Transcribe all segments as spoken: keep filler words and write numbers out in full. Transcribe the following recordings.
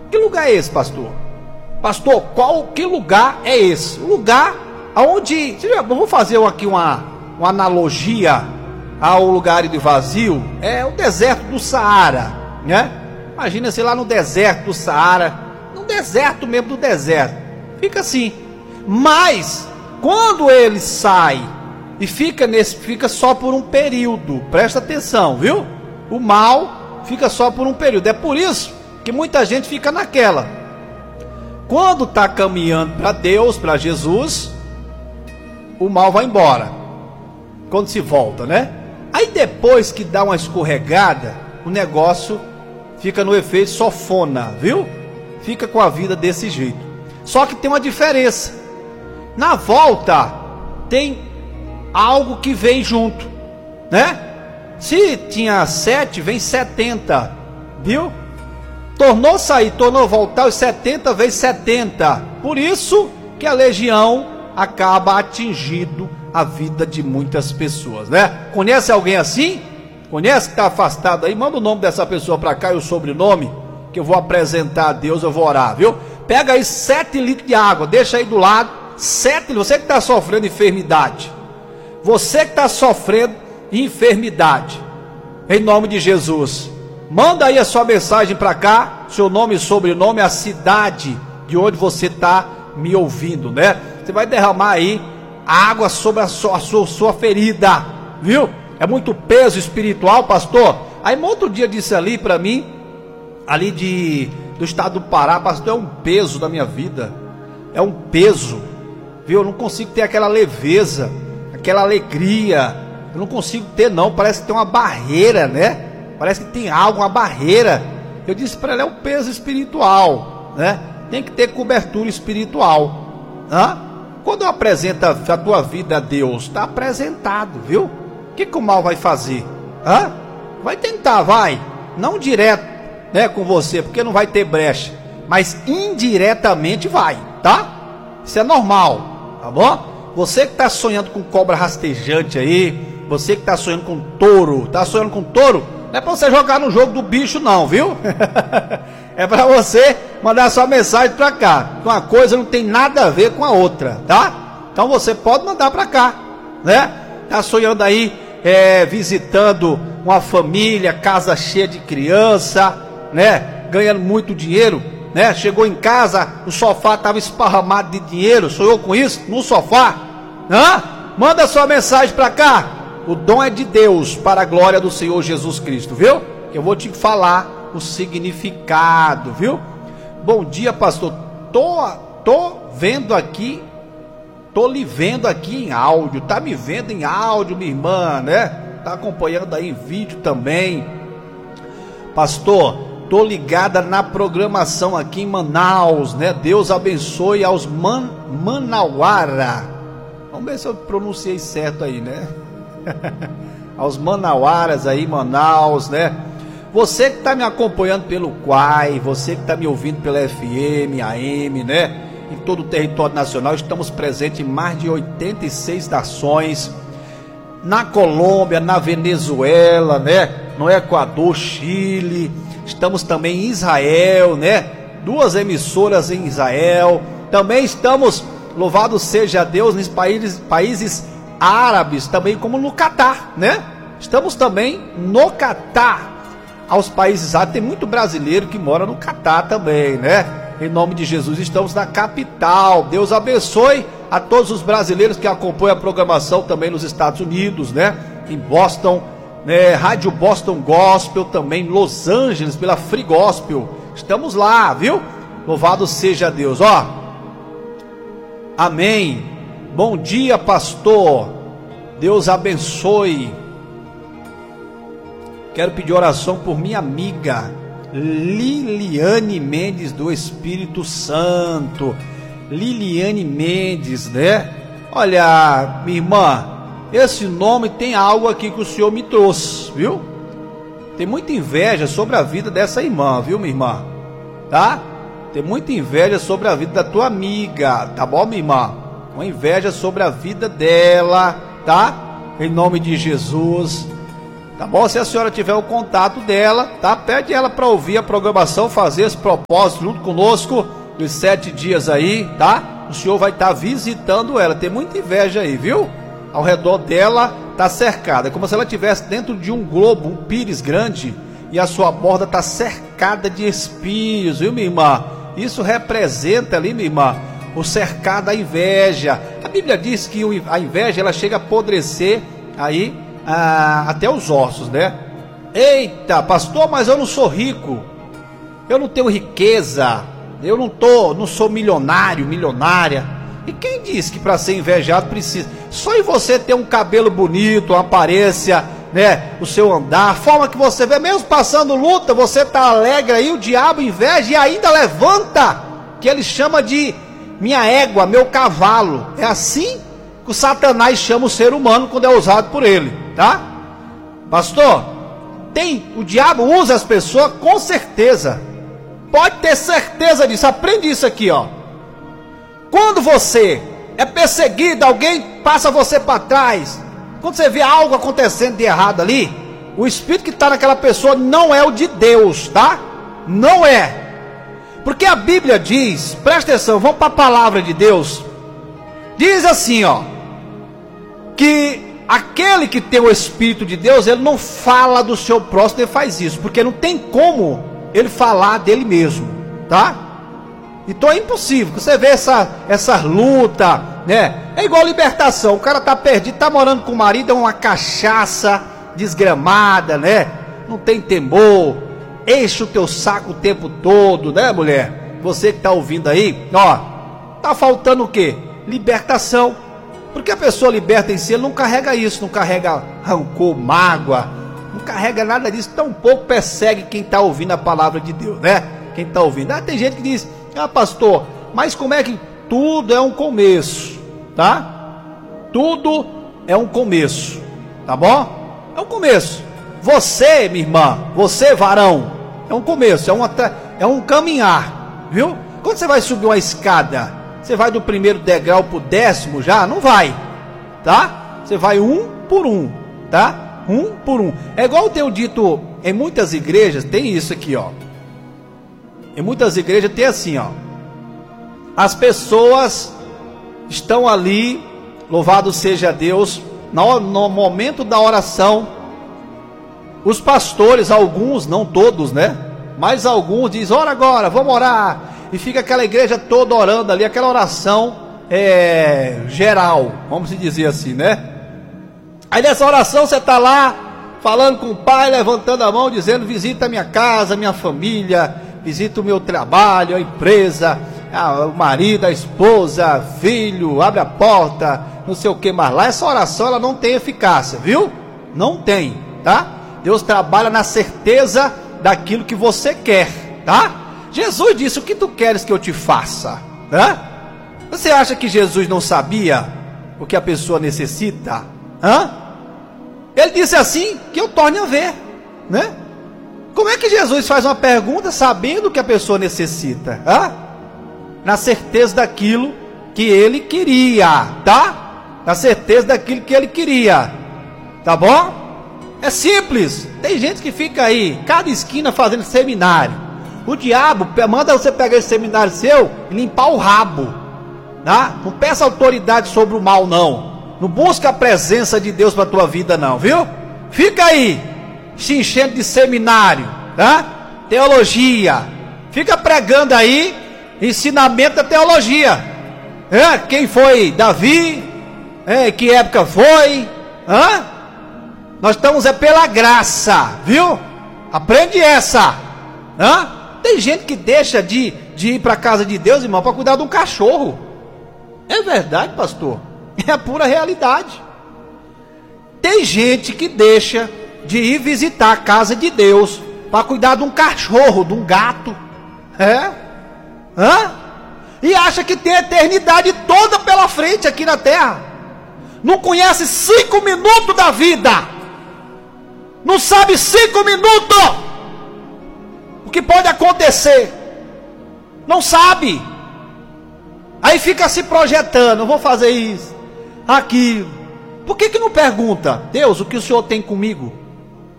Que lugar é esse, pastor? Pastor, qual, que lugar é esse? O lugar onde, vamos fazer aqui uma, uma analogia ao lugar de vazio, é o deserto do Saara, né? Imagina, sei lá, no deserto do Saara, no deserto mesmo do deserto, fica assim. Mas, quando ele sai e fica, nesse, fica só por um período, presta atenção, viu? O mal fica só por um período, é por isso que muita gente fica naquela. Quando está caminhando para Deus, para Jesus, o mal vai embora. Quando se volta, né? Aí depois que dá uma escorregada, o negócio fica no efeito sofona, viu? Fica com a vida desse jeito. Só que tem uma diferença. Na volta tem algo que vem junto, né? Se tinha sete, vem setenta, viu? Tornou sair, tornou voltar, os setenta vezes setenta. Por isso que a legião acaba atingindo a vida de muitas pessoas, né? Conhece alguém assim? Conhece que está afastado aí? Manda o nome dessa pessoa para cá e o sobrenome, que eu vou apresentar a Deus, eu vou orar, viu? Pega aí sete litros de água, deixa aí do lado, sete, você que está sofrendo enfermidade, você que está sofrendo enfermidade, em nome de Jesus, manda aí a sua mensagem para cá, seu nome e sobrenome, a cidade de onde você está me ouvindo, né? Você vai derramar aí água sobre a sua, a sua, sua ferida, viu? É muito peso espiritual, pastor. Aí um outro dia disse ali para mim, ali de, do estado do Pará, pastor, é um peso da minha vida, é um peso, viu? Eu não consigo ter aquela leveza, aquela alegria, eu não consigo ter não, parece que tem uma barreira, né? Parece que tem algo, uma barreira. Eu disse para ela, é um peso espiritual, né? Tem que ter cobertura espiritual. Hã? Quando eu apresento a tua vida a Deus, está apresentado, viu? O que, que o mal vai fazer? Hã? Vai tentar, vai. Não direto, né, com você, porque não vai ter brecha. Mas indiretamente vai, tá? Isso é normal, tá bom? Você que está sonhando com cobra rastejante aí, você que está sonhando com touro, está sonhando com touro, não é para você jogar no jogo do bicho não, viu? É para você mandar sua mensagem para cá. Uma coisa não tem nada a ver com a outra, tá? Então você pode mandar para cá, né? Tá sonhando aí, é, visitando uma família, casa cheia de criança, né? Ganhando muito dinheiro, né? Chegou em casa, o sofá estava esparramado de dinheiro. Sonhou com isso? No sofá? Hã? Manda sua mensagem para cá. O dom é de Deus para a glória do Senhor Jesus Cristo, viu? Eu vou te falar o significado, viu? Bom dia, pastor. Tô, tô vendo aqui, tô lhe vendo aqui em áudio. Tá me vendo em áudio, minha irmã, né? Tá acompanhando aí em vídeo também. Pastor, tô ligada na programação aqui em Manaus, né? Deus abençoe aos Man, Manauara. Vamos ver se eu pronunciei certo aí, né? Aos manauaras aí, Manaus, né? Você que está me acompanhando pelo Quai, você que está me ouvindo pela F M, A M, né? Em todo o território nacional, estamos presentes em mais de oitenta e seis nações. Na Colômbia, na Venezuela, né? No Equador, Chile. Estamos também em Israel, né? Duas emissoras em Israel. Também estamos, louvado seja Deus, nos países, países árabes, também como no Catar, né? Estamos também no Catar, aos países árabes. Tem muito brasileiro que mora no Catar também, né? Em nome de Jesus, estamos na capital. Deus abençoe a todos os brasileiros que acompanham a programação também nos Estados Unidos, né? Em Boston, né? Rádio Boston Gospel, também em Los Angeles, pela Free Gospel. Estamos lá, viu? Louvado seja Deus, ó. Amém. Bom dia, pastor. Deus abençoe. Quero pedir oração por minha amiga Liliane Mendes, do Espírito Santo. Liliane Mendes, né? Olha, minha irmã, esse nome tem algo aqui que o Senhor me trouxe, viu? Tem muita inveja sobre a vida dessa irmã, viu, minha irmã? Tá? Tem muita inveja sobre a vida da tua amiga, tá bom, minha irmã? Uma inveja sobre a vida dela, tá? Em nome de Jesus. Tá bom? Se a senhora tiver o contato dela, tá? Pede ela para ouvir a programação, fazer esse propósito junto conosco, dos sete dias aí, tá? O senhor vai estar visitando ela. Tem muita inveja aí, viu? Ao redor dela tá cercada, é como se ela estivesse dentro de um globo, um pires grande, e a sua borda tá cercada de espinhos, viu, minha irmã? Isso representa ali, minha irmã, o cercar da inveja. A Bíblia diz que a inveja, ela chega a apodrecer aí ah, até os ossos, né? Eita, pastor, mas eu não sou rico, eu não tenho riqueza, eu não tô, não sou milionário, milionária. E quem disse que para ser invejado precisa? Só em você ter um cabelo bonito, uma aparência, né? O seu andar, a forma que você vê, mesmo passando luta, você tá alegre aí, o diabo inveja e ainda levanta, que ele chama de minha égua, meu cavalo. É assim que o Satanás chama o ser humano quando é usado por ele, tá? Pastor, tem, o diabo usa as pessoas com certeza. Pode ter certeza disso. Aprende isso aqui, ó. Quando você é perseguido, alguém passa você para trás, quando você vê algo acontecendo de errado ali, o espírito que está naquela pessoa não é o de Deus, tá? Não é. Porque a Bíblia diz, presta atenção, vamos para a palavra de Deus. Diz assim, ó, que aquele que tem o Espírito de Deus, ele não fala do seu próximo, ele faz isso, porque não tem como ele falar dele mesmo, tá? Então é impossível. Você vê essa, essa luta, né? É igual libertação. O cara tá perdido, tá morando com o marido, é uma cachaça desgramada, né? Não tem temor, enche o teu saco o tempo todo, né, mulher? Você que tá ouvindo aí, ó, tá faltando o quê? Libertação. Porque a pessoa liberta em si, ele não carrega isso, não carrega rancor, mágoa, não carrega nada disso, tampouco persegue quem está ouvindo a palavra de Deus, né? Quem está ouvindo. Ah, tem gente que diz, ah, pastor, mas como é que tudo é um começo, tá? Tudo é um começo, tá bom? É um começo. Você, minha irmã, você, varão, é um começo, é, uma, é um caminhar, viu? Quando você vai subir uma escada, você vai do primeiro degrau para o décimo já? Não vai, tá? Você vai um por um, tá? Um por um. É igual eu tenho dito, em muitas igrejas tem isso aqui, ó. Em muitas igrejas tem assim, ó. As pessoas estão ali, louvado seja Deus, no, no momento da oração, os pastores, alguns, não todos, né? Mas alguns dizem, ora agora, vamos orar. E fica aquela igreja toda orando ali, aquela oração é, geral, vamos dizer assim, né? Aí nessa oração você está lá, falando com o pai, levantando a mão, dizendo, visita a minha casa, minha família, visita o meu trabalho, a empresa, a, o marido, a esposa, filho, abre a porta, não sei o que mais lá. Essa oração, ela não tem eficácia, viu? Não tem, tá? Deus trabalha na certeza daquilo que você quer, tá? Jesus disse, o que tu queres que eu te faça? Hã? Você acha que Jesus não sabia o que a pessoa necessita? Hã? Ele disse assim, que eu torne a ver, né? Como é que Jesus faz uma pergunta sabendo o que a pessoa necessita? Hã? Na certeza daquilo que ele queria, tá? Na certeza daquilo que ele queria, tá bom? É simples. Tem gente que fica aí, cada esquina fazendo seminário. O diabo manda você pegar esse seminário seu e limpar o rabo, tá? Não peça autoridade sobre o mal, não. Não busca a presença de Deus para a tua vida, não, viu? Fica aí, se enchendo de seminário, tá? Teologia. Fica pregando aí, ensinamento da teologia. É? Quem foi Davi? É? Que época foi? Hã? Nós estamos é pela graça, viu? Aprende essa. Hã? Tem gente que deixa de, de ir para a casa de Deus, irmão, para cuidar de um cachorro. É verdade, pastor. É a pura realidade. Tem gente que deixa de ir visitar a casa de Deus para cuidar de um cachorro, de um gato. É? Hã? E acha que tem a eternidade toda pela frente aqui na terra. Não conhece cinco minutos da vida. Não sabe cinco minutos o que pode acontecer. Não sabe. Aí fica se projetando, eu vou fazer isso, aquilo. Por que que não pergunta, Deus, o que o Senhor tem comigo?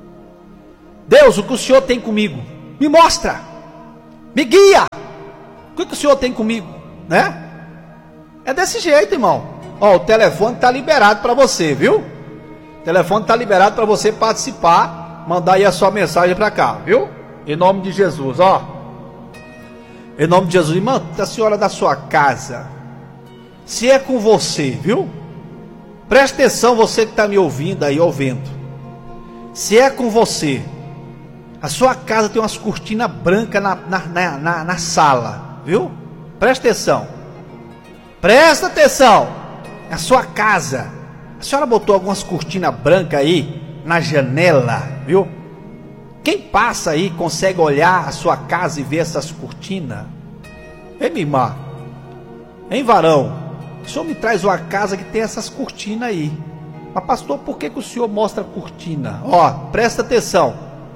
Deus, o que o Senhor tem comigo? Me mostra, me guia. O que, que o Senhor tem comigo, né? É desse jeito, irmão. Ó, o telefone está liberado para você, viu? O telefone está liberado para você participar, mandar aí a sua mensagem para cá, viu? Em nome de Jesus, ó. Em nome de Jesus, irmã, a senhora da sua casa, se é com você, viu? Preste atenção, você que está me ouvindo aí, ouvindo. Se é com você, a sua casa tem umas cortinas brancas na, na, na, na, na sala, viu? Preste atenção. Presta atenção. A sua casa, a senhora botou algumas cortinas brancas aí na janela, viu? Quem passa aí consegue olhar a sua casa e ver essas cortinas? Ei, minha irmã, hein, varão? O senhor me traz uma casa que tem essas cortinas aí. Mas pastor, por que, que o senhor mostra a cortina? Ó, presta atenção.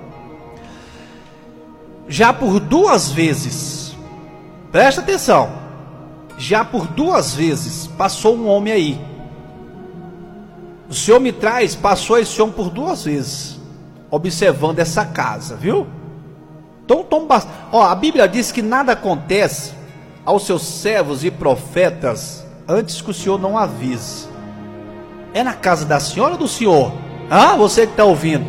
Já por duas vezes, presta atenção. Já por duas vezes passou um homem aí. O senhor me traz, passou esse homem por duas vezes, observando essa casa, viu? Então, toma bastante. Ó, a Bíblia diz que nada acontece aos seus servos e profetas antes que o senhor não avise. É na casa da senhora ou do senhor? Ah, você que está ouvindo.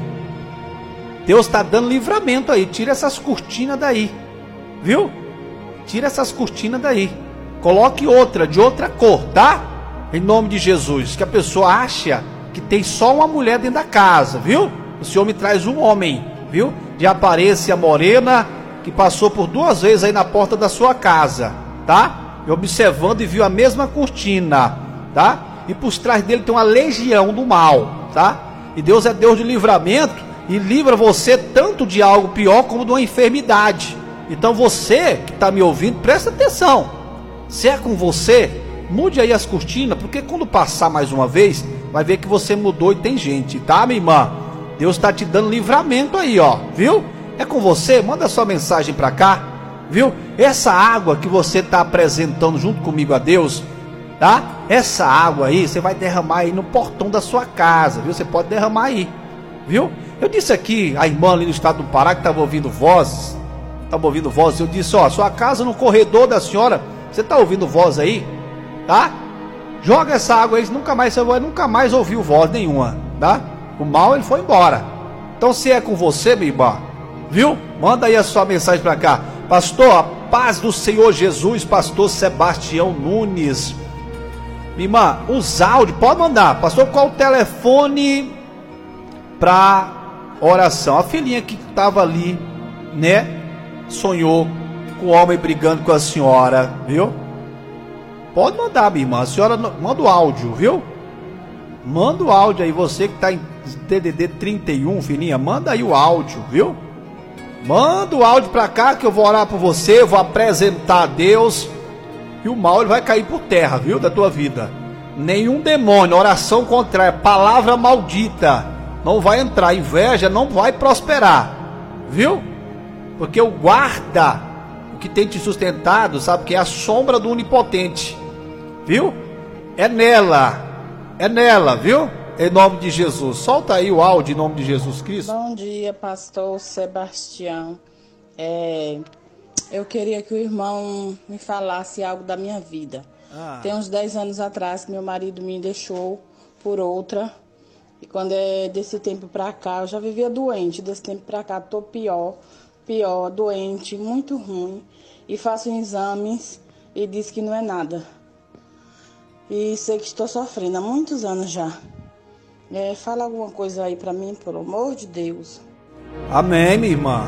Deus está dando livramento aí. Tira essas cortinas daí, viu? Tira essas cortinas daí. Coloque outra, de outra cor, tá? Em nome de Jesus. Que a pessoa acha que tem só uma mulher dentro da casa, viu? O Senhor me traz um homem, viu? De aparência morena, que passou por duas vezes aí na porta da sua casa, tá? E observando e viu a mesma cortina, tá? E por trás dele tem uma legião do mal, tá? E Deus é Deus de livramento e livra você tanto de algo pior como de uma enfermidade. Então você que está me ouvindo, presta atenção. Se é com você, mude aí as cortinas, porque quando passar mais uma vez, vai ver que você mudou e tem gente, tá, minha irmã? Deus está te dando livramento aí, ó, viu? É com você, manda sua mensagem para cá, viu? Essa água que você está apresentando junto comigo a Deus, tá? Essa água aí, você vai derramar aí no portão da sua casa, viu? Você pode derramar aí, viu? Eu disse aqui, a irmã ali no estado do Pará, que estava ouvindo vozes, estava ouvindo vozes, eu disse, ó, sua casa no corredor da senhora. Você está ouvindo voz aí? Tá? Joga essa água aí, nunca mais, você vai nunca mais ouviu voz nenhuma, tá? O mal ele foi embora. Então se é com você, meu irmão, viu? Manda aí a sua mensagem para cá. Pastor, a paz do Senhor Jesus, pastor Sebastião Nunes. Minha irmã, os áudios, pode mandar. Pastor, qual o telefone para oração? A filhinha que estava ali, né? Sonhou o homem brigando com a senhora, viu? Pode mandar, minha irmã. A senhora manda o áudio, viu? Manda o áudio aí, você que está em T D D trinta e um, filhinha, manda aí o áudio, viu? Manda o áudio para cá que eu vou orar por você, vou apresentar a Deus e o mal ele vai cair por terra, viu? Da tua vida. Nenhum demônio, oração contrária, palavra maldita não vai entrar, inveja não vai prosperar, viu? Porque o guarda que tem te sustentado, sabe que é a sombra do onipotente, viu? É nela, é nela, viu? Em nome de Jesus. Solta aí o áudio em nome de Jesus Cristo. Bom dia, pastor Sebastião. É, eu queria que o irmão me falasse algo da minha vida. Ah. Tem uns dez anos atrás que meu marido me deixou por outra. E quando é desse tempo pra cá, eu já vivia doente. Desse tempo pra cá, tô pior. Pior, doente, muito ruim. E faço exames e diz que não é nada. E sei que estou sofrendo há muitos anos já. É, fala alguma coisa aí pra mim, pelo amor de Deus. Amém, minha irmã.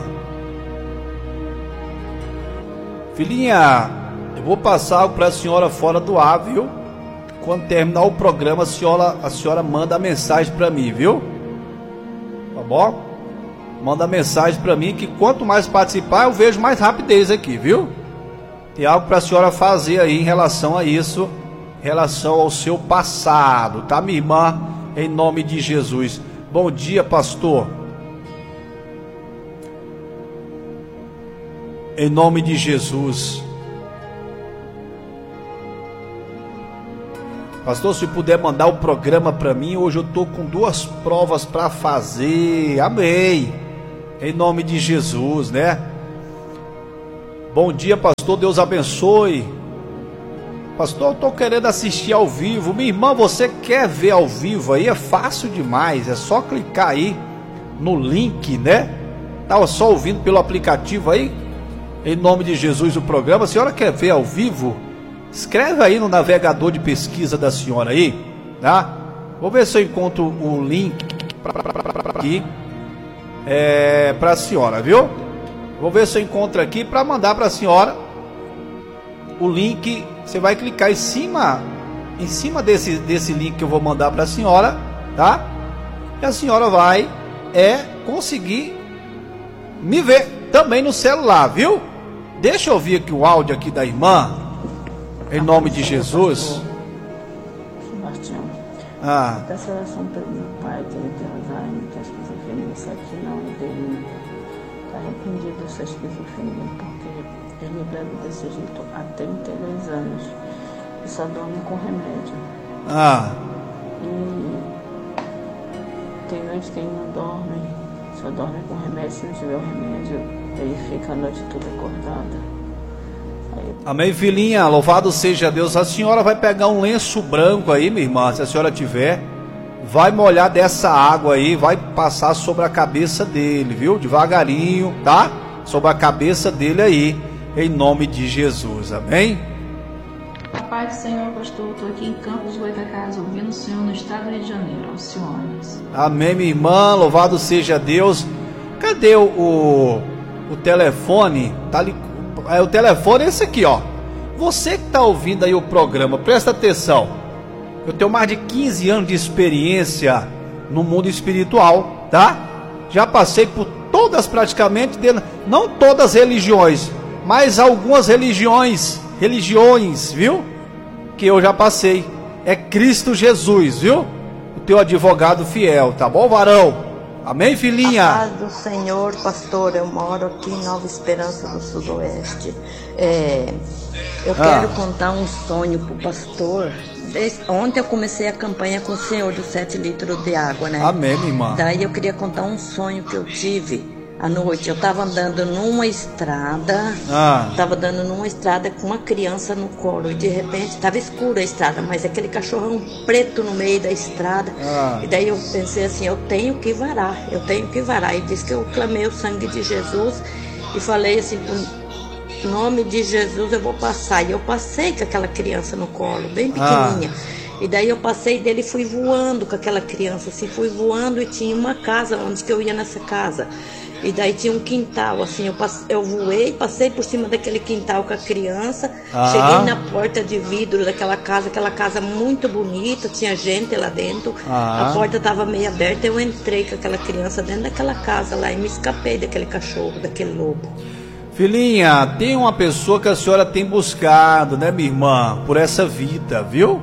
Filhinha, eu vou passar algo pra senhora fora do ar, viu? Quando terminar o programa, a senhora, a senhora manda a mensagem pra mim, viu? Tá bom? Manda mensagem para mim que quanto mais participar eu vejo mais rapidez aqui, viu? Tem algo para a senhora fazer aí em relação a isso, em relação ao seu passado, tá, minha irmã? Em nome de Jesus. Bom dia, pastor. Em nome de Jesus. Pastor, se puder mandar o programa para mim, hoje eu tô com duas provas para fazer. Amém. Em nome de Jesus, né? Bom dia, pastor, Deus abençoe. Pastor, eu tô querendo assistir ao vivo. Minha irmã, você quer ver ao vivo aí? É fácil demais, é só clicar aí no link, né? Tava só ouvindo pelo aplicativo aí. Em nome de Jesus o programa. A senhora quer ver ao vivo? Escreve aí no navegador de pesquisa da senhora aí, tá? Vou ver se eu encontro o link aqui é, para a senhora, viu? Vou ver se eu encontro aqui para mandar para a senhora o link. Você vai clicar em cima, em cima desse, desse link que eu vou mandar para a senhora, tá? E a senhora vai é conseguir me ver também no celular, viu? Deixa eu ouvir aqui o áudio aqui da irmã. Em nome de Jesus. Sebastião. Ah. Dessa oração pelo meu pai, que ele tem Alzheimer, que é esquizofrenia, só que não, ele está arrependido dessa esquizofrenia, porque ele bebe desse jeito há trinta e dois anos e só dorme com remédio. Ah. E tem noites que ele não dorme, só dorme com remédio. Se não tiver o remédio, ele fica a noite toda acordada. Amém, filhinha, louvado seja Deus. A senhora vai pegar um lenço branco aí, minha irmã, se a senhora tiver, vai molhar dessa água aí, vai passar sobre a cabeça dele, viu? Devagarinho, tá? Sobre a cabeça dele aí, em nome de Jesus, amém? A paz do Senhor, pastor, estou aqui em Campos de Goitacazes, ouvindo o Senhor no estado do Rio de Janeiro, aos senhores. Amém, minha irmã, louvado seja Deus. Cadê o, o, o telefone? Tá ali. É, o telefone é esse aqui, ó. Você que está ouvindo aí o programa, presta atenção. Eu tenho mais de quinze anos de experiência no mundo espiritual, tá? Já passei por todas praticamente, não todas as religiões, mas algumas religiões, religiões, viu? Que eu já passei. É Cristo Jesus, viu? O teu advogado fiel, tá bom, varão? Amém, filhinha? A paz do Senhor, pastor. Eu moro aqui em Nova Esperança do Sudoeste. É, eu ah. quero contar um sonho pro pastor. Desde, ontem eu comecei a campanha com o senhor dos sete litros de água, né? Amém, minha irmã. Daí eu queria contar um sonho que eu tive à noite. Eu tava andando numa estrada, ah. tava andando numa estrada com uma criança no colo, e de repente tava escura a estrada, mas aquele cachorrão preto no meio da estrada, ah. e daí eu pensei assim, eu tenho que varar, eu tenho que varar, e disse que eu clamei o sangue de Jesus, e falei assim, em nome de Jesus eu vou passar, e eu passei com aquela criança no colo, bem pequenininha, ah. e daí eu passei dele e fui voando com aquela criança, assim, fui voando, e tinha uma casa, onde que eu ia nessa casa, e daí tinha um quintal, assim, eu, passe, eu voei, passei por cima daquele quintal com a criança, ah. cheguei na porta de vidro daquela casa, aquela casa muito bonita, tinha gente lá dentro, ah. a porta estava meio aberta, eu entrei com aquela criança dentro daquela casa lá e me escapei daquele cachorro, daquele lobo. Filhinha, tem uma pessoa que a senhora tem buscado, né, minha irmã, por essa vida, viu?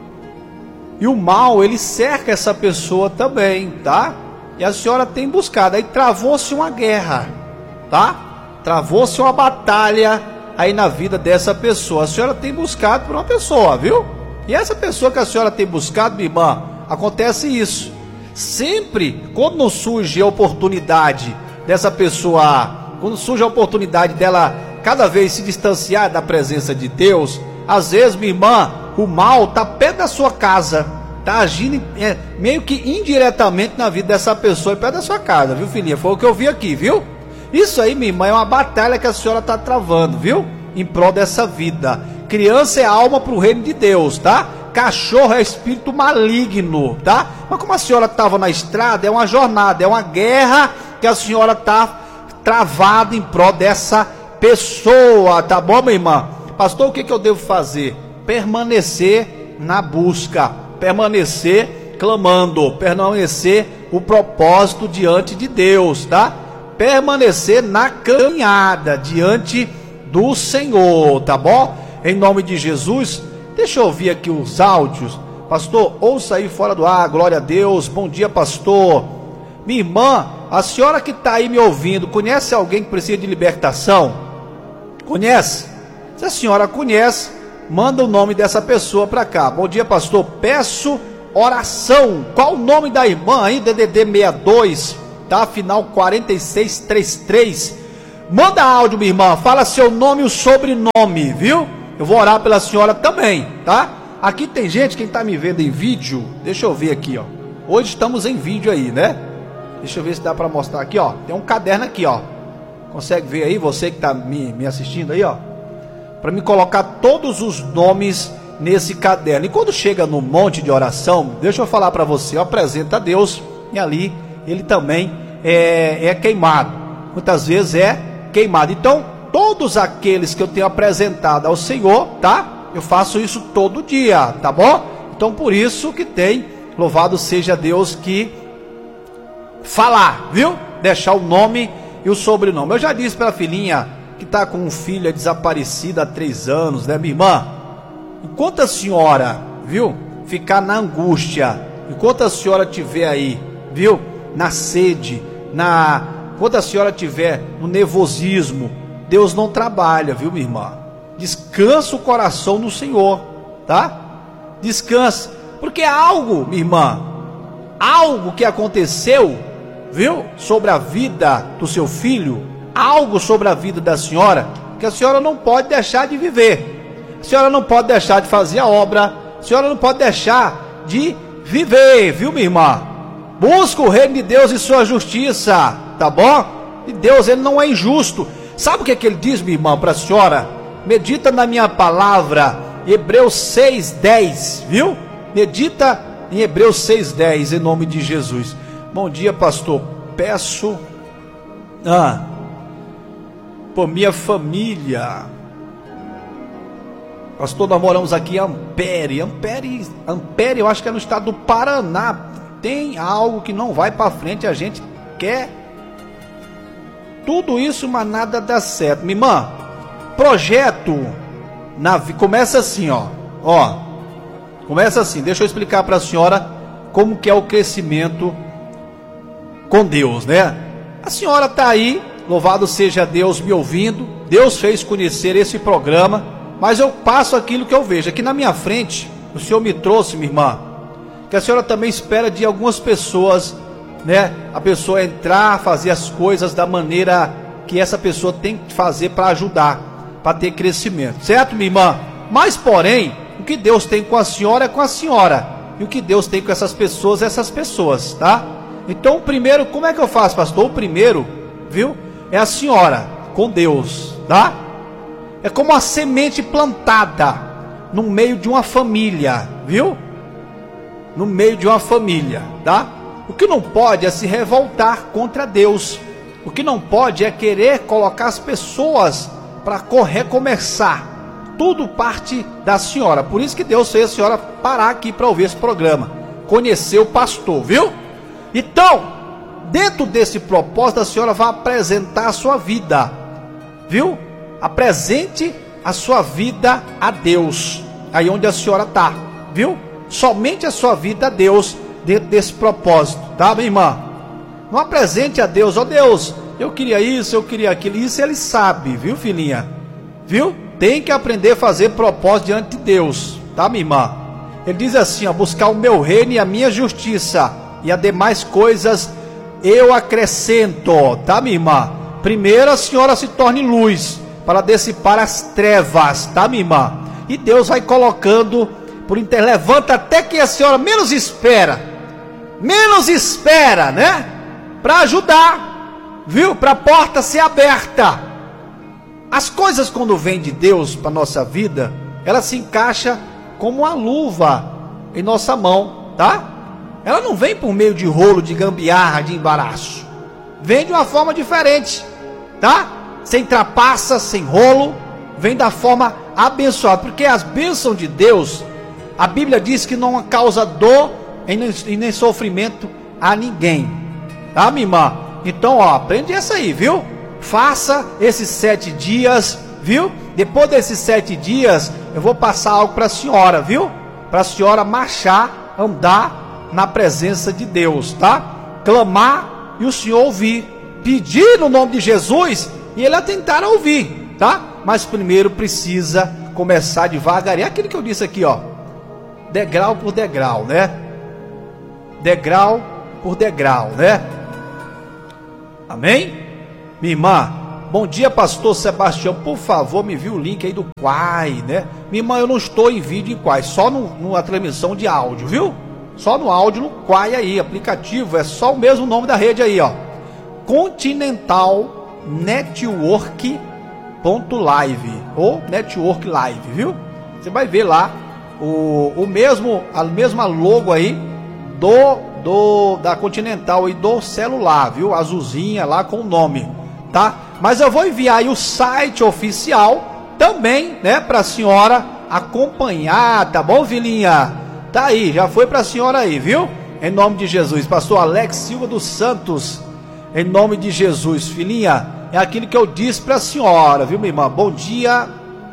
E o mal, ele cerca essa pessoa também, tá? E a senhora tem buscado, aí travou-se uma guerra, tá? Travou-se uma batalha aí na vida dessa pessoa. A senhora tem buscado por uma pessoa, viu? E essa pessoa que a senhora tem buscado, minha irmã, acontece isso. Sempre, quando surge a oportunidade dessa pessoa, quando surge a oportunidade dela cada vez se distanciar da presença de Deus, às vezes, minha irmã, o mal está perto da sua casa. Tá agindo é, meio que indiretamente na vida dessa pessoa e perto da sua casa, viu, filhinha? Foi o que eu vi aqui, viu? Isso aí, minha irmã, é uma batalha que a senhora tá travando, viu? Em prol dessa vida. Criança é alma pro reino de Deus, tá? Cachorro é espírito maligno, tá? Mas como a senhora estava na estrada, é uma jornada, é uma guerra que a senhora tá travada em prol dessa pessoa, tá bom, minha irmã? Pastor, o que, que eu devo fazer? Permanecer na busca. Permanecer clamando, permanecer o propósito diante de Deus, tá? Permanecer na caminhada diante do Senhor, tá bom? Em nome de Jesus, deixa eu ouvir aqui os áudios. Pastor, ouça aí fora do ar, glória a Deus, bom dia, pastor. Minha irmã, a senhora que está aí me ouvindo, conhece alguém que precisa de libertação? Conhece? Se a senhora conhece, manda o nome dessa pessoa para cá. Bom dia, pastor. Peço oração. Qual o nome da irmã aí? D D D sessenta e dois, tá? Final quarenta e seis trinta e três. Manda áudio, minha irmã, fala seu nome e o sobrenome, viu? Eu vou orar pela senhora também, tá? Aqui tem gente, quem tá me vendo em vídeo, deixa eu ver aqui, ó. Hoje estamos em vídeo aí, né? Deixa eu ver se dá pra mostrar aqui, ó. Tem um caderno aqui, ó. Consegue ver aí, você que tá me, me assistindo aí, ó? Pra me colocar todos os nomes nesse caderno. E quando chega no monte de oração, deixa eu falar pra você, eu apresento a Deus e ali ele também é, é queimado. Muitas vezes é queimado. Então, todos aqueles que eu tenho apresentado ao Senhor, tá? Eu faço isso todo dia, tá bom? Então, por isso que tem, louvado seja Deus, que falar, viu? Deixar o nome e o sobrenome. Eu já disse para a filhinha que está com um filho desaparecido há três anos, né, minha irmã? Enquanto a senhora, viu, ficar na angústia, enquanto a senhora tiver aí, viu, na sede, na, enquanto a senhora tiver no nervosismo, Deus não trabalha, viu, minha irmã? Descansa o coração no Senhor, tá? Descansa, porque é algo, minha irmã, algo que aconteceu, viu, sobre a vida do seu filho, algo sobre a vida da senhora, que a senhora não pode deixar de viver, a senhora não pode deixar de fazer a obra, a senhora não pode deixar de viver, viu, minha irmã? Busca o reino de Deus e sua justiça, tá bom? E Deus, ele não é injusto. Sabe o que é que ele diz, minha irmã, para a senhora? Medita na minha palavra, Hebreus seis, dez, viu? Medita em Hebreus seis, dez, em nome de Jesus. Bom dia, pastor. Peço ah, por minha família. Pastor, nós moramos aqui em Ampere. Ampere, Ampere, eu acho que é no estado do Paraná. Tem algo que não vai para frente, a gente quer tudo isso, mas nada dá certo. Minha irmã, projeto na, começa assim, ó, ó, começa assim, deixa eu explicar para a senhora como que é o crescimento com Deus, né? A senhora está aí, louvado seja Deus, me ouvindo, Deus fez conhecer esse programa, mas eu passo aquilo que eu vejo, aqui na minha frente, o Senhor me trouxe, minha irmã, que a senhora também espera de algumas pessoas, né? A pessoa entrar, fazer as coisas da maneira que essa pessoa tem que fazer para ajudar, para ter crescimento, certo, minha irmã? Mas porém, o que Deus tem com a senhora é com a senhora, e o que Deus tem com essas pessoas é essas pessoas, tá? Então o primeiro, como é que eu faço, pastor? O primeiro, viu, é a senhora com Deus, tá? É como uma semente plantada no meio de uma família, viu? No meio de uma família, tá? O que não pode é se revoltar contra Deus. O que não pode é querer colocar as pessoas para recomeçar. Tudo parte da senhora. Por isso que Deus fez a senhora parar aqui para ouvir esse programa. Conhecer o pastor, viu? Então, dentro desse propósito, a senhora vai apresentar a sua vida. Viu? Apresente a sua vida a Deus. Aí onde a senhora está. Viu? Somente a sua vida a Deus dentro desse propósito, tá, minha irmã? Não apresente a Deus, ó Deus, eu queria isso, eu queria aquilo, isso ele sabe, viu, filhinha? Viu? Tem que aprender a fazer propósito diante de Deus, tá, minha irmã? Ele diz assim, ó, buscar o meu reino e a minha justiça, e as demais coisas eu acrescento, tá, minha irmã? Primeiro a senhora se torne luz, para dissipar as trevas, tá, minha irmã? E Deus vai colocando por inteiro, levanta até que a senhora menos espera, menos espera, né? Para ajudar, viu? Para a porta ser aberta. As coisas quando vêm de Deus para nossa vida, ela se encaixa como uma luva em nossa mão, tá? Ela não vem por meio de rolo, de gambiarra, de embaraço. Vem de uma forma diferente, tá? Sem trapaça, sem rolo, vem da forma abençoada, porque as bênçãos de Deus, a Bíblia diz que não causa dor e nem sofrimento a ninguém, tá, minha irmã? Então, ó, aprende essa aí, viu? Faça esses sete dias, viu? Depois desses sete dias, eu vou passar algo para a senhora, viu? Para a senhora marchar, andar na presença de Deus, tá? Clamar e o Senhor ouvir, pedir no nome de Jesus e Ele atentar a ouvir, tá? Mas primeiro precisa começar devagarinho, é aquilo que eu disse aqui, ó, degrau por degrau, né? Degrau por degrau, né? Amém? Minha irmã, bom dia, pastor Sebastião, por favor, me envie o link aí do Quai, né? Minha irmã, eu não estou em vídeo em Quai, só no, numa transmissão de áudio, viu? Só no áudio, no Quai aí, aplicativo, é só o mesmo nome da rede aí, ó. Continental Network ponto live ou Network Live, viu? Você vai ver lá o, o mesmo, a mesma logo aí do, do da Continental e do celular, viu? Azulzinha lá com o nome, tá? Mas eu vou enviar aí o site oficial também, né, para a senhora acompanhar, tá bom, filhinha? Tá aí, já foi para a senhora aí, viu? Em nome de Jesus, pastor Alex Silva dos Santos, em nome de Jesus, filhinha, é aquilo que eu disse para a senhora, viu, minha irmã? Bom dia.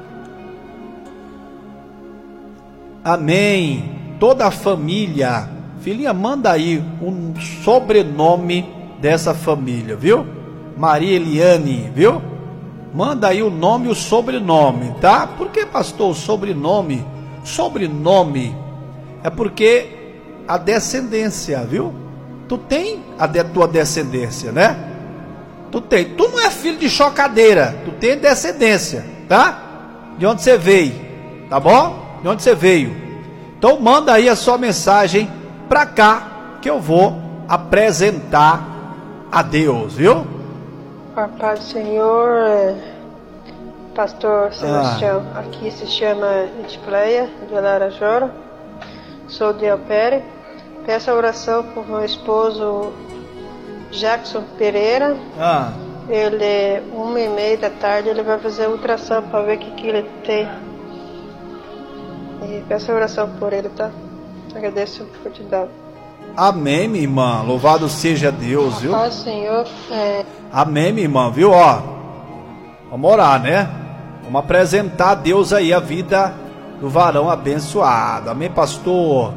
Amém. Toda a família, filhinha, manda aí um sobrenome dessa família, viu? Maria Eliane, viu? Manda aí o nome e o sobrenome, tá? Por que, pastor, o sobrenome? Sobrenome é porque a descendência, viu? Tu tem a de, tua descendência, né? Tu tem. Tu não é filho de chocadeira, tu tem descendência, tá? De onde você veio, tá bom? De onde você veio. Então manda aí a sua mensagem pra cá, que eu vou apresentar a Deus, viu? A paz do Senhor, pastor Sebastião, ah. Aqui se chama Edipleia de Laranjora, sou de Alpere. Peço a oração por meu esposo Jackson Pereira. Ah. Ele, uma e meia da tarde, ele vai fazer ultrassom para ver o que, que ele tem. E peço a oração por ele, tá? Agradeço por te dar. Amém, minha irmã. Louvado seja Deus, viu? Paz, Senhor. É... Amém, minha irmã, viu? Ó, vamos orar, né? Vamos apresentar a Deus aí a vida do varão abençoado. Amém, pastor?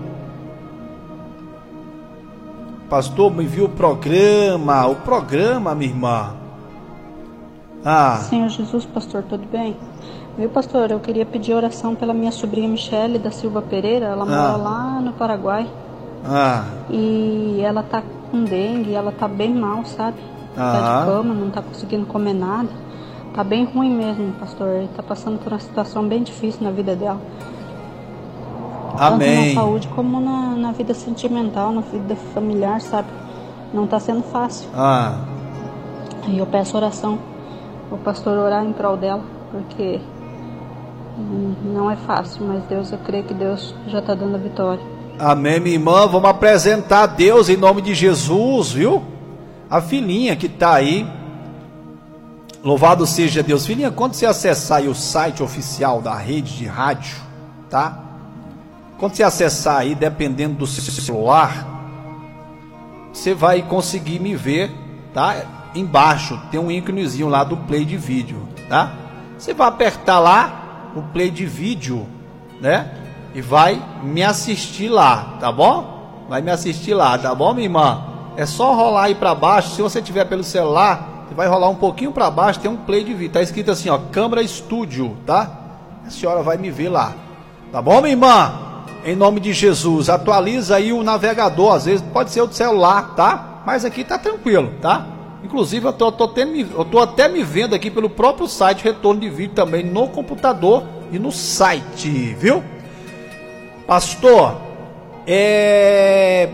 Pastor, me viu o programa, o programa, minha irmã. Ah. Senhor Jesus, pastor, tudo bem? Viu, pastor, eu queria pedir oração pela minha sobrinha Michele da Silva Pereira. Ela ah. mora lá no Paraguai. Ah. E ela tá com dengue, ela tá bem mal, sabe? Ah. Tá de cama, não tá conseguindo comer nada. Tá bem ruim mesmo, pastor. Tá passando por uma situação bem difícil na vida dela. Amém. Tanto na saúde como na, na vida sentimental, na vida familiar, sabe? Não tá sendo fácil. Ah. E eu peço oração, o pastor orar em prol dela, porque não é fácil, mas Deus, eu creio que Deus já tá dando a vitória. Amém, minha irmã. Vamos apresentar a Deus em nome de Jesus, viu? A filhinha que tá aí. Louvado seja Deus. Filhinha, quando você acessar aí o site oficial da rede de rádio, tá? Quando você acessar aí, dependendo do seu celular, você vai conseguir me ver, tá? Embaixo tem um íconezinho lá do play de vídeo, tá? Você vai apertar lá o play de vídeo, né? E vai me assistir lá, tá bom? Vai me assistir lá, tá bom, minha irmã? É só rolar aí para baixo. Se você tiver pelo celular, você vai rolar um pouquinho para baixo, tem um play de vídeo. Tá escrito assim, ó, câmera estúdio, tá? A senhora vai me ver lá, tá bom, minha irmã? Em nome de Jesus, atualiza aí o navegador, às vezes pode ser o do celular, tá? Mas aqui tá tranquilo, tá? Inclusive eu tô, tô, tendo, eu tô até me vendo aqui pelo próprio site, retorno de vídeo também no computador e no site, viu? Pastor, é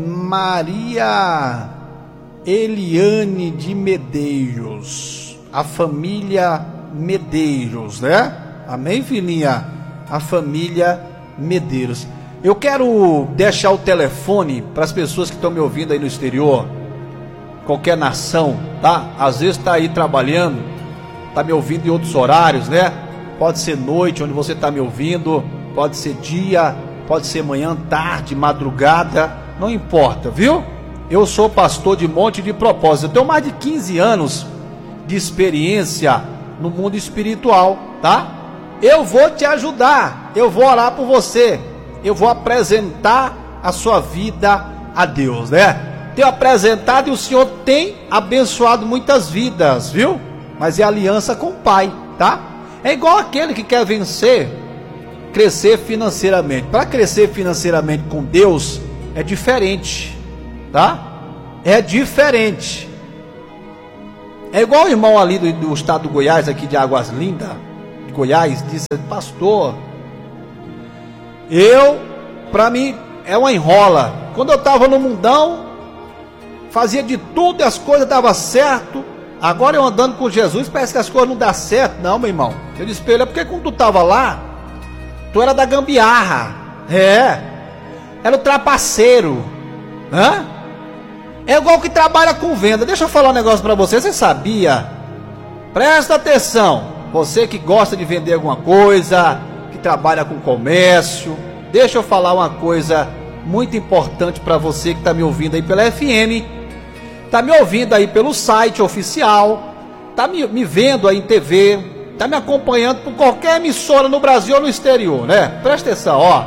Maria Eliane de Medeiros, a família Medeiros, né? Amém, filhinha? A família Medeiros. Eu quero deixar o telefone para as pessoas que estão me ouvindo aí no exterior, qualquer nação, tá? Às vezes está aí trabalhando, está me ouvindo em outros horários, né? Pode ser noite, onde você está me ouvindo, pode ser dia, pode ser manhã, tarde, madrugada, não importa, viu? Eu sou pastor de Monte de Propósito, eu tenho mais de quinze anos de experiência no mundo espiritual, tá? Eu vou te ajudar, eu vou orar por você, eu vou apresentar a sua vida a Deus, né? Tenho apresentado e o Senhor tem abençoado muitas vidas, viu? Mas é aliança com o Pai, tá? É igual aquele que quer vencer, crescer financeiramente. Para crescer financeiramente com Deus é diferente, tá? É diferente. É igual o irmão ali do, do estado do Goiás, aqui de Águas Lindas, de Goiás, disse: pastor, eu, pra mim, é uma enrola. Quando eu estava no mundão, fazia de tudo e as coisas davam certo. Agora eu andando com Jesus, parece que as coisas não dão certo. Não, meu irmão. Eu disse pra ele: é porque quando tu estava lá, tu era da gambiarra. É. Era o trapaceiro. Hã? É igual que trabalha com venda. Deixa eu falar um negócio pra você. Você sabia? Presta atenção. Você que gosta de vender alguma coisa, que trabalha com comércio, deixa eu falar uma coisa muito importante para você que está me ouvindo aí pela F M, está me ouvindo aí pelo site oficial, está me, me vendo aí em T V, está me acompanhando por qualquer emissora no Brasil ou no exterior, né? Presta atenção, ó.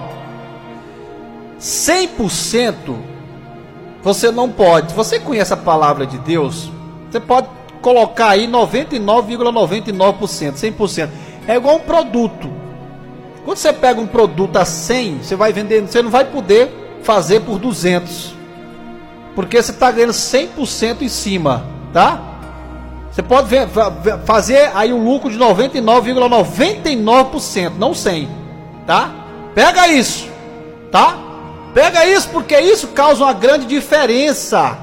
cem por cento você não pode. Você conhece a palavra de Deus? Você pode colocar aí noventa e nove vírgula noventa e nove por cento, cem por cento. É igual um produto. Quando você pega um produto a cem, você vai vender, você não vai poder fazer por duzentos, porque você está ganhando cem por cento em cima, tá? Você pode ver, fazer aí um lucro de noventa e nove vírgula noventa e nove por cento, não cem, tá? Pega isso, tá? Pega isso, porque isso causa uma grande diferença,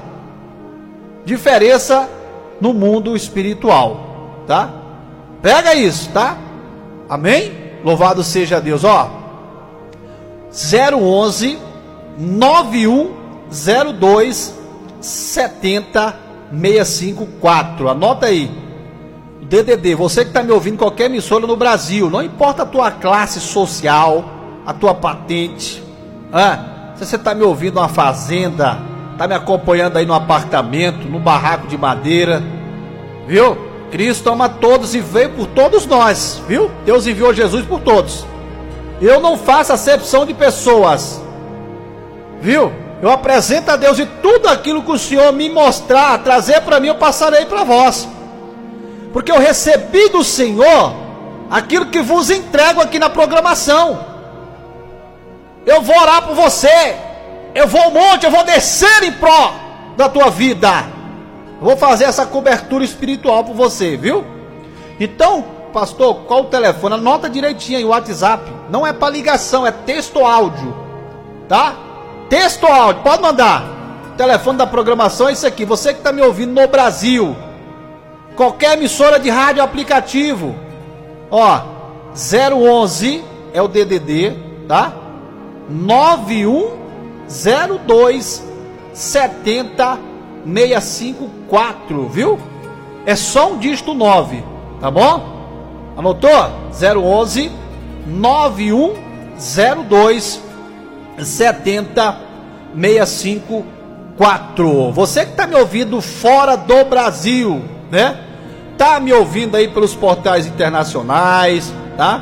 diferença no mundo espiritual, tá? Pega isso, tá? Amém? Louvado seja Deus, ó. zero onze nove um zero dois sete zero seis cinco quatro. Anota aí. D D D, você que está me ouvindo em qualquer emissora no Brasil, não importa a tua classe social, a tua patente, ah, se você está me ouvindo numa fazenda, está me acompanhando aí no apartamento, no barraco de madeira, viu? Cristo ama todos e veio por todos nós, viu? Deus enviou Jesus por todos. Eu não faço acepção de pessoas, viu? Eu apresento a Deus e tudo aquilo que o Senhor me mostrar, trazer para mim, eu passarei para vós. Porque eu recebi do Senhor aquilo que vos entrego aqui na programação. Eu vou orar por você. Eu vou ao monte, eu vou descer em pró da tua vida. Eu vou fazer essa cobertura espiritual por você, viu? Então, pastor, qual o telefone? Anota direitinho aí o WhatsApp. Não é para ligação, é texto áudio, tá? Texto áudio, pode mandar. O telefone da programação é isso aqui. Você que está me ouvindo no Brasil, qualquer emissora de rádio aplicativo, ó, zero onze é o D D D, tá? nove um zero dois sete zero seis cinco quatro, viu? É só um dígito nove, tá bom? Anotou? zero onze nove um zero dois sete zero seis cinco quatro. Você que está me ouvindo fora do Brasil, né? Tá me ouvindo aí pelos portais internacionais, tá?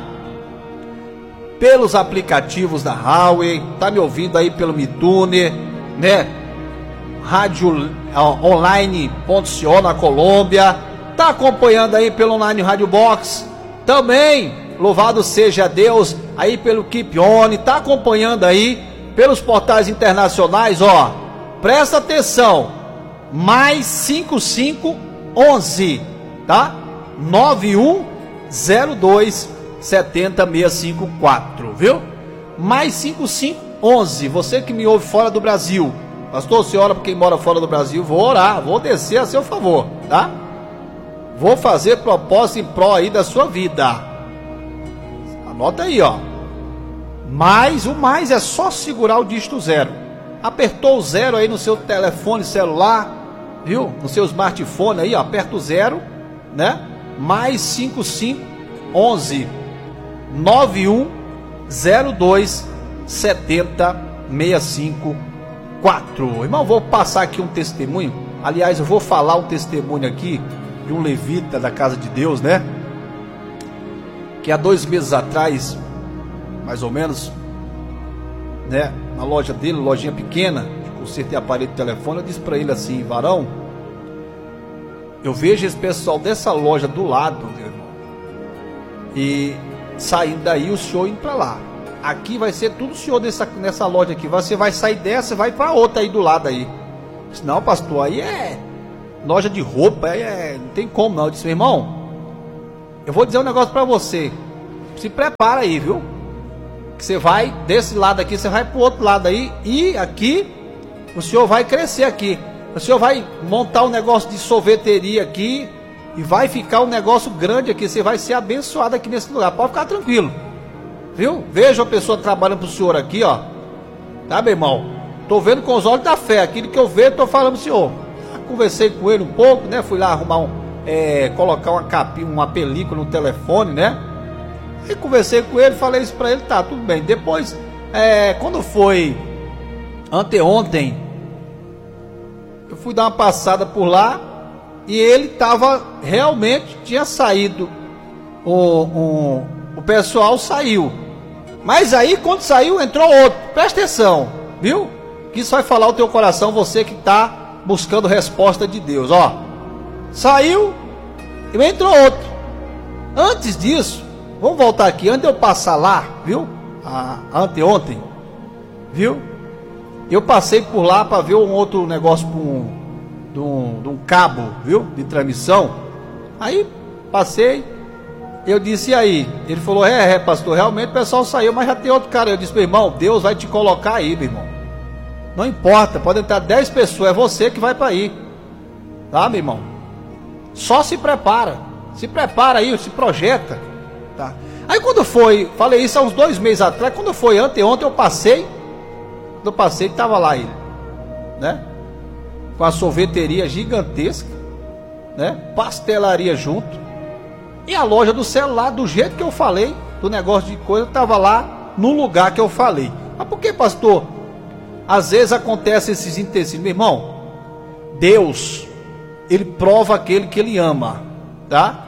Pelos aplicativos da Huawei, tá me ouvindo aí pelo MeTuner, né? Rádio online ponto co na Colômbia, tá acompanhando aí pelo Online Rádio Box, também, louvado seja Deus, aí pelo Keep On, tá acompanhando aí pelos portais internacionais, ó, presta atenção, mais cinco cinco onze, tá? nove um zero dois sete zero seis cinco quatro, viu? Mais cinco cinco onze, você que me ouve fora do Brasil, pastor, você ora para quem mora fora do Brasil, vou orar, vou descer a seu favor, tá? Vou fazer propósito em pró aí da sua vida. Anota aí, ó. Mais, o mais é só segurar o dígito zero. Apertou o zero aí no seu telefone celular, viu? No seu smartphone aí, ó, aperta o zero, né? Mais cinco cinco onze nove um zero dois sete zero seis cinco quatro. Irmão, vou passar aqui um testemunho. Aliás, eu vou falar um testemunho aqui de um levita da casa de Deus, né? Que há dois meses atrás, mais ou menos, né? Na loja dele, lojinha pequena, de conserto de aparelho de telefone, eu disse para ele assim: varão, eu vejo esse pessoal dessa loja do lado, meu irmão, e saindo daí o senhor indo para lá. Aqui vai ser tudo o senhor dessa, nessa loja aqui. Você vai sair dessa e vai para outra aí do lado aí. Disse, não, pastor, aí é loja de roupa, é, não tem como não. Eu disse, meu irmão, eu vou dizer um negócio pra você, se prepara aí, viu? Que você vai desse lado aqui, você vai pro outro lado aí, e aqui o senhor vai crescer aqui. O senhor vai montar um negócio de sorveteria aqui e vai ficar um negócio grande aqui. Você vai ser abençoado aqui nesse lugar. Pode ficar tranquilo, viu? Veja a pessoa trabalhando pro senhor aqui, ó. Tá, meu irmão? Tô vendo com os olhos da fé. Aquilo que eu vejo, tô falando pro senhor. Conversei com ele um pouco, né? Fui lá arrumar um, é, colocar uma capinha, uma película no telefone, né? Aí conversei com ele, falei isso pra ele, tá, tudo bem. Depois, é, quando foi anteontem, eu fui dar uma passada por lá e ele tava, realmente tinha saído, o, o, o pessoal saiu, mas aí quando saiu entrou outro, presta atenção, viu? Que isso vai falar o teu coração, você que tá buscando resposta de Deus, ó, saiu e entrou outro. Antes disso, vamos voltar aqui, antes de eu passar lá, viu? Ah, anteontem, viu? Eu passei por lá para ver um outro negócio com um, de, um, de um cabo, viu? De transmissão. Aí passei, eu disse, e aí? Ele falou, é, é, pastor, realmente o pessoal saiu, mas já tem outro cara. Eu disse, meu irmão, Deus vai te colocar aí, meu irmão. Não importa, pode entrar dez pessoas, é você que vai para aí. Tá, meu irmão? Só se prepara, se prepara aí, se projeta. Tá. Aí quando foi, falei isso há uns dois meses atrás, quando foi anteontem eu passei, quando eu passei estava lá ele, né? Com a sorveteria gigantesca, né? Pastelaria junto, e a loja do celular, do jeito que eu falei, do negócio de coisa, estava lá no lugar que eu falei. Mas por que, pastor? Às vezes acontece esses intestinos, meu irmão. Deus, ele prova aquele que ele ama, tá?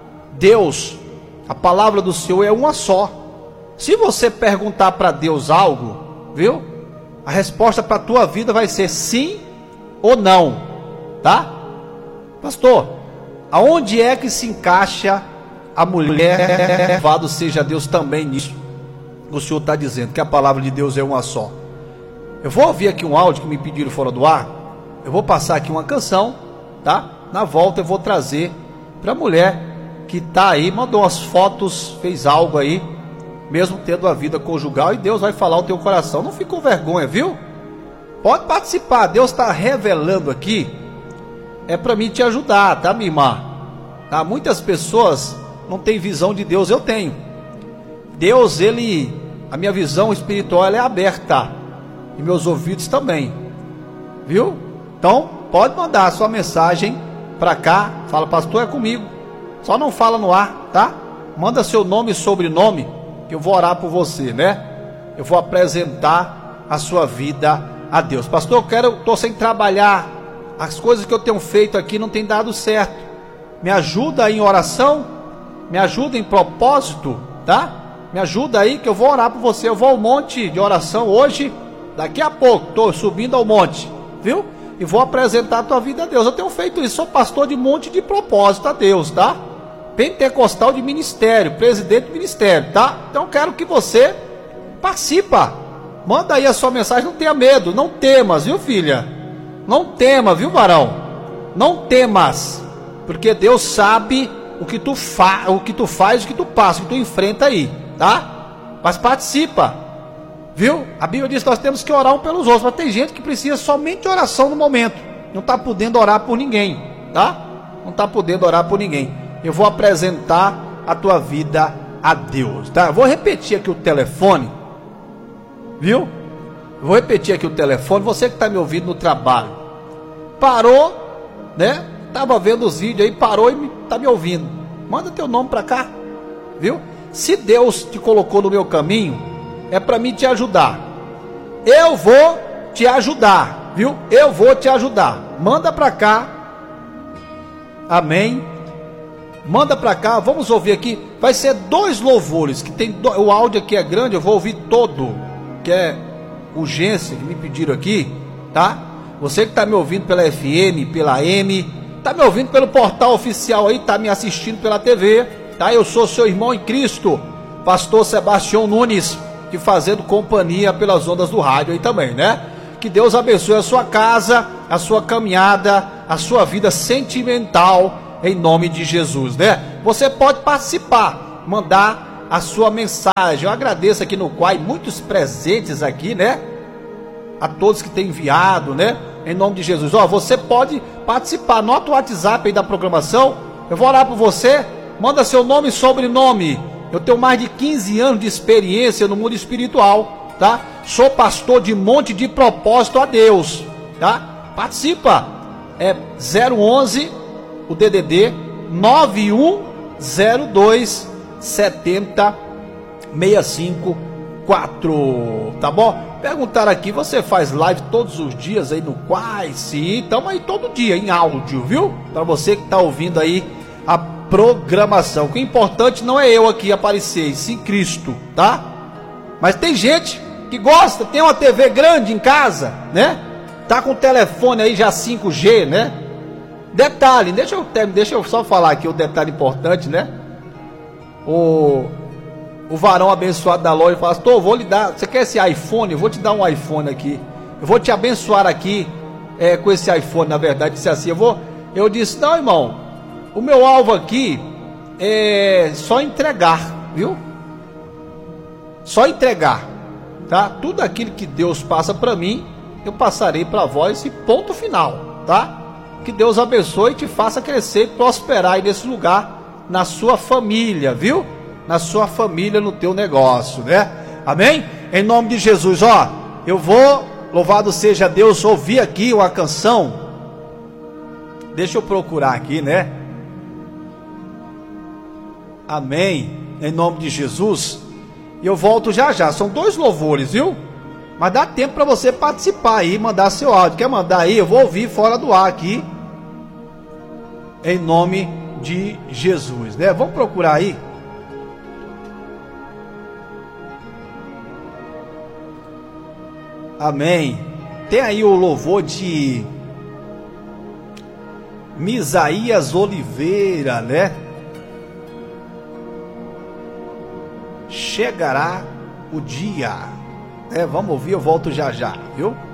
Deus, a palavra do Senhor é uma só. Se você perguntar para Deus algo, viu? A resposta para a tua vida vai ser sim ou não, tá? Pastor, aonde é que se encaixa a mulher? Louvado seja Deus também nisso. O Senhor está dizendo que a palavra de Deus é uma só. Eu vou ouvir aqui um áudio que me pediram fora do ar. Eu vou passar aqui uma canção, tá? Na volta eu vou trazer para a mulher que está aí, mandou umas fotos, fez algo aí, mesmo tendo a vida conjugal, e Deus vai falar o teu coração. Não fique com vergonha, viu? Pode participar, Deus está revelando aqui, é para mim te ajudar, tá, minha irmã? Tá? Muitas pessoas não têm visão de Deus, eu tenho. Deus, ele, a minha visão espiritual, ela é aberta, e meus ouvidos também, viu? Então, pode mandar a sua mensagem para cá, fala, pastor, é comigo. Só não fala no ar, tá? Manda seu nome e sobrenome, que eu vou orar por você, né? Eu vou apresentar a sua vida a Deus. Pastor, eu quero, estou sem trabalhar, as coisas que eu tenho feito aqui não tem dado certo. Me ajuda em oração, me ajuda em propósito, tá? Me ajuda aí que eu vou orar por você. Eu vou ao monte de oração hoje, daqui a pouco, estou subindo ao monte, viu? E vou apresentar a tua vida a Deus. Eu tenho feito isso, sou pastor de monte de propósito a Deus, tá? Pentecostal de ministério, presidente de ministério, tá? Então quero que você participa. Manda aí a sua mensagem, não tenha medo, não temas, viu, filha? Não tema, viu, varão? Não temas, porque Deus sabe o que tu fa o que tu faz, o que tu passa, o que tu enfrenta aí, tá? Mas participa, viu? A Bíblia diz que nós temos que orar um pelos outros, mas tem gente que precisa somente de oração no momento, não está podendo orar por ninguém, tá? Não está podendo orar por ninguém. Eu vou apresentar a tua vida a Deus, tá? Eu vou repetir aqui o telefone, viu? Eu vou repetir aqui o telefone. Você que está me ouvindo no trabalho, parou, né? Estava vendo os vídeos aí, parou e está me ouvindo. Manda teu nome para cá, viu? Se Deus te colocou no meu caminho, é para mim te ajudar. Eu vou te ajudar, viu? Eu vou te ajudar. Manda para cá. Amém. Manda para cá, vamos ouvir aqui. Vai ser dois louvores, que tem do... o áudio aqui é grande, eu vou ouvir todo, que é urgência, que me pediram aqui, tá? Você que está me ouvindo pela F M, pela M, está me ouvindo pelo portal oficial aí, está me assistindo pela T V, tá? Eu sou seu irmão em Cristo, pastor Sebastião Nunes, te fazendo companhia pelas ondas do rádio aí também, né? Que Deus abençoe a sua casa, a sua caminhada, a sua vida sentimental em nome de Jesus, né? Você pode participar, mandar a sua mensagem. Eu agradeço aqui no Quai muitos presentes aqui, né? A todos que têm enviado, né? Em nome de Jesus. Ó, você pode participar. Anota o WhatsApp aí da programação. Eu vou orar por você. Manda seu nome e sobrenome. Eu tenho mais de quinze anos de experiência no mundo espiritual, tá? Sou pastor de Monte de Propósito a Deus, tá? Participa. É zero onze o D D D nove um zero dois sete zero seis cinco quatro, tá bom? Perguntaram aqui, você faz live todos os dias aí no Quai? Sim, estamos aí todo dia em áudio, viu? Para você que está ouvindo aí a programação. O que é importante não é eu aqui aparecer, e sim Cristo, tá? Mas tem gente que gosta, tem uma T V grande em casa, né? Tá com o telefone aí já cinco G, né? Detalhe, deixa eu, deixa eu só falar aqui o detalhe importante, né? O, o varão abençoado da loja fala, pastor, vou lhe dar, você quer esse iPhone? Eu vou te dar um iPhone aqui. Eu vou te abençoar aqui é, com esse iPhone, na verdade, disse assim, eu vou, eu disse, não, irmão, o meu alvo aqui é só entregar, viu? Só entregar, tá? Tudo aquilo que Deus passa para mim, eu passarei para vós e ponto final, tá? Que Deus abençoe e te faça crescer e prosperar aí nesse lugar, na sua família, viu? Na sua família, no teu negócio, né? Amém? Em nome de Jesus, ó, eu vou, louvado seja Deus, ouvir aqui uma canção. Deixa eu procurar aqui, né? Amém? Em nome de Jesus. E eu volto já já, são dois louvores, viu? Mas dá tempo para você participar aí, mandar seu áudio. Quer mandar aí? Eu vou ouvir fora do ar aqui. Em nome de Jesus, né? Vamos procurar aí. Amém. Tem aí o louvor de Misaías Oliveira, né? Chegará o dia. É, vamos ouvir, eu volto já já, viu?